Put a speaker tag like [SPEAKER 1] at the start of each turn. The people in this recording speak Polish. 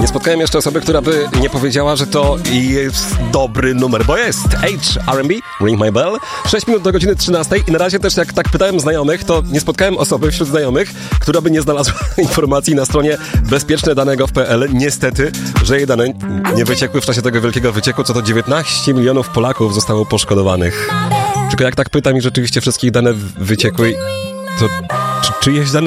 [SPEAKER 1] Nie spotkałem jeszcze osoby, która by nie powiedziała, że to jest dobry numer, bo jest R&B, Ring My Bell, 6 minut do godziny 13 i na razie też jak tak pytałem znajomych, to nie spotkałem osoby wśród znajomych, która by nie znalazła informacji na stronie bezpiecznedanego.pl. Niestety, że jej dane nie wyciekły w czasie tego wielkiego wycieku, co to 19 milionów Polaków zostało poszkodowanych. Tylko jak tak pytam i rzeczywiście wszystkich dane wyciekły, to czyjeś dane